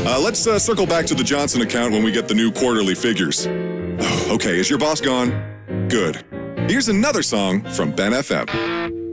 Let's circle back to the Johnson account when we get the new quarterly figures. Okay, is your boss gone? Good. Here's another song from Ben FM.